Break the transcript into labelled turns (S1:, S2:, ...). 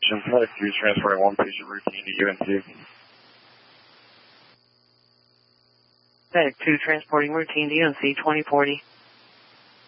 S1: location. Medic 2 is transporting one patient routine to UNC.
S2: Medic 2 transporting routine to UNC 2040.